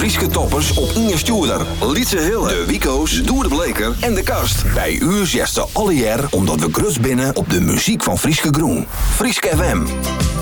Frieske toppers op Inge Stuurder, Lietse Hille, de Wico's, Doer de Bleker en de Kast. Bij u zegt ze alle jaar omdat we grut binnen op de muziek van Frieske Groen. Frieske FM.